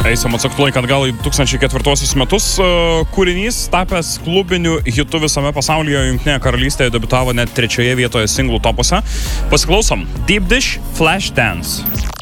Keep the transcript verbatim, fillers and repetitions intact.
Eisam atsaktuoj, kad gal į du tūkstančiai ketvirtuosius metus kūrinys tapęs klubiniu hitu visame pasaulyje, Jungtinėje karalystėje debiutavo net trečioje vietoje singlų topuose. Pasiklausom Deep Dish Flashdance.